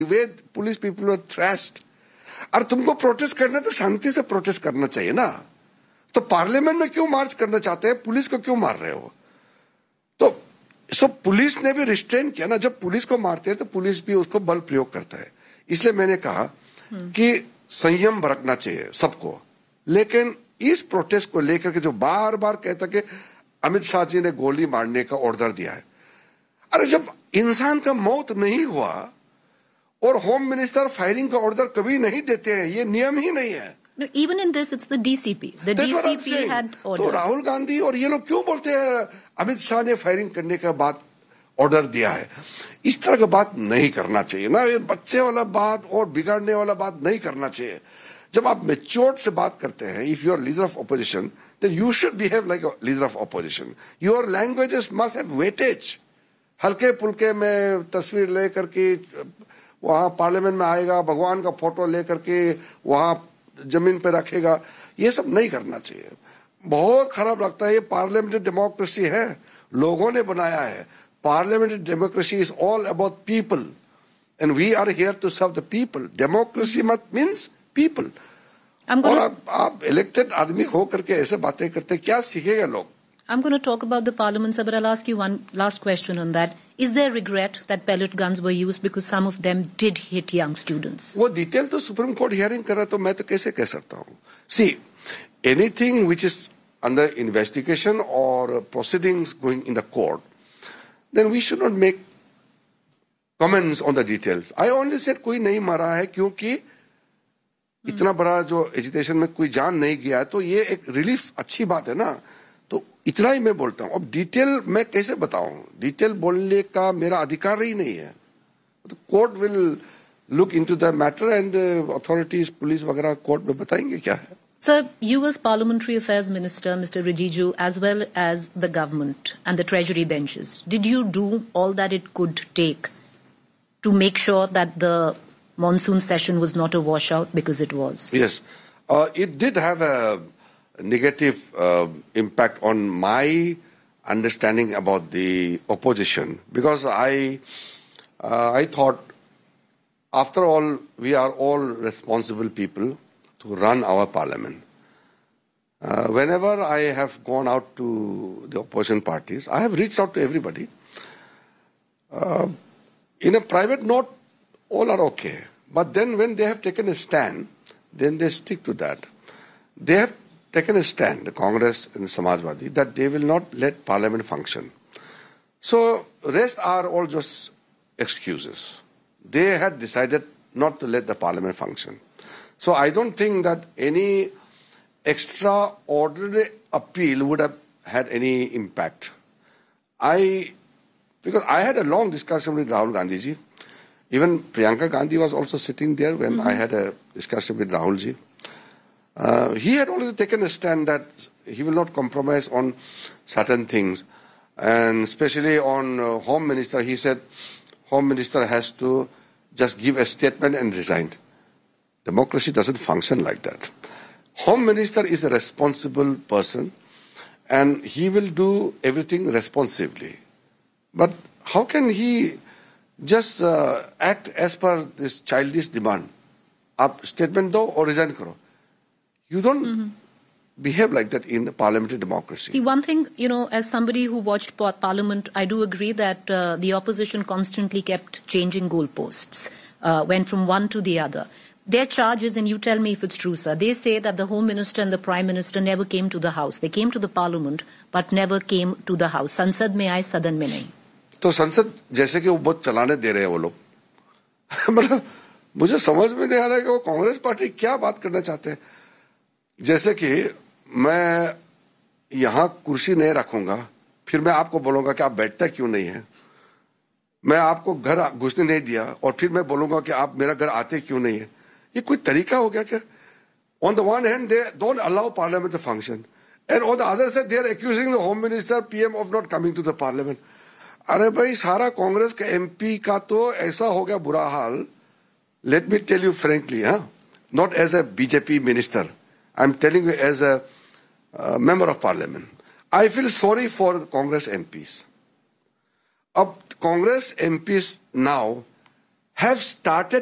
Way police people were thrashed. और तुमको protest करना तो शांति से प्रोटेस्ट करना चाहिए ना। तो पार्लियामेंट में क्यों मार्च करना चाहते हैं? पुलिस को क्यों मार रहे हो? तो पुलिस ने भी रिस्ट्रेन किया ना। जब पुलिस को मारते हैं तो पुलिस भी उसको बल प्रयोग करता है। इसलिए मैंने कहा कि संयम बरतना चाहिए सबको। लेकिन इस प्रोटेस्ट को लेकर के जो बार बार कहता कि अमित शाह जी ने गोली मारने का ऑर्डर दिया है, अरे जब इंसान का मौत नहीं हुआ और होम मिनिस्टर फायरिंग का ऑर्डर कभी नहीं देते हैं, ये नियम ही नहीं है। No, even in this, it's the DCP. The DCP had ordered. तो राहुल गांधी और ये लोग क्यों बोलते हैं अमित शाह ने फायरिंग करने का बाद ऑर्डर दिया है? इस तरह का बात नहीं करना चाहिए ना। ये बच्चे वाला बात और बिगाड़ने वाला बात नहीं करना चाहिए। जब आप मैच्योर्ड से बात करते हैं, if you are leader of opposition, then you should behave like a leader of opposition. Your languages must have weightage. हल्के पुल्के में तस्वीर लेकर के वहां पार्लियामेंट में आएगा, भगवान का फोटो लेकर के वहां जमीन पे रखेगा, ये सब नहीं करना चाहिए। बहुत खराब लगता है। ये पार्लियामेंट्री डेमोक्रेसी है, लोगों ने बनाया है। Parliamentary democracy is all about people and we are here to serve the people. Democracy मत मीन्स पीपल। और आप इलेक्टेड आदमी हो करके ऐसे बातें करते, क्या सीखेगा लोग? I'm going to talk about the parliament, sir, but I'll ask you one last question on that. Is there regret that pellet guns were used because some of them did hit young students? वो detail तो supreme court hearing कर रहा, तो मैं तो कैसे कह सकता हूँ? See, anything which is under investigation or proceedings going in the court, then we should not make comments on the details. I only said कोई नहीं मरा है क्योंकि इतना बड़ा जो एजिटेशन में कोई जान नहीं गया है, तो ये एक रिलीफ अच्छी बात है ना। तो इतना ही मैं बोलता हूँ। अब डिटेल मैं कैसे बताऊं? डिटेल बोलने का मेरा अधिकार ही नहीं है। तो court will look into the matter and authorities, police वगैरह कोर्ट में बताएंगे क्या है। Sir, you as Parliamentary Affairs Minister, Mr. Rijiju, as well as the government and the Treasury benches, did you do all that it could take to make sure that the monsoon session was not a washout, because it was? Yes, it did have a negative impact on my understanding about the opposition, because I thought, after all, we are all responsible people to run our parliament. Whenever I have gone out to the opposition parties, I have reached out to everybody. In a private note, all are okay. But then when they have taken a stand, then they stick to that. They have taken a stand, the Congress and Samajwadi, that they will not let parliament function. So rest are all just excuses. They had decided not to let the parliament function. So I don't think that any extraordinary appeal would have had any impact. Because I had a long discussion with Rahul Gandhi ji. Even Priyanka Gandhi was also sitting there when I had a discussion with Rahul ji. He had already taken a stand that he will not compromise on certain things. And especially on Home Minister, he said Home Minister has to just give a statement and resign. Democracy doesn't function like that. Home Minister is a responsible person and he will do everything responsibly. But how can he just act as per this childish demand? Aap statement do or resign karo. You don't behave like that in the parliamentary democracy. See, one thing, as somebody who watched Parliament, I do agree that the opposition constantly kept changing goalposts, went from one to the other. Their charge is, and you tell me if it's true, sir, they say that the Home Minister and the Prime Minister never came to the House. They came to the Parliament, but never came to the House. Sansad mein aaye, sadan mein nahi. तो संसद जैसे कि वो बहुत चलाने दे रहे हैं वो लोग। मतलब मुझे समझ में नहीं आ रहा है कि वो कांग्रेस पार्टी क्या बात करना चाहते हैं। जैसे कि मैं यहाँ कुर्सी नहीं रखूंगा, फिर मैं आपको बोलूंगा कि आप बैठता क्यों नहीं है। मैं आपको घर घुसने नहीं दिया और फिर मैं बोलूंगा कि आप मेरा घर आते क्यों नहीं है। ये कोई तरीका हो गया क्या? On the one hand, they don't allow parliament to function, and on the other side, they are accusing the Home Minister, PM of not coming to the parliament. अरे भाई, सारा कांग्रेस के एमपी का तो ऐसा हो गया बुरा हाल. Let me tell you frankly, not as a BJP minister, I'm telling you as a member of parliament. I feel sorry for Congress MPs. Congress MPs now have started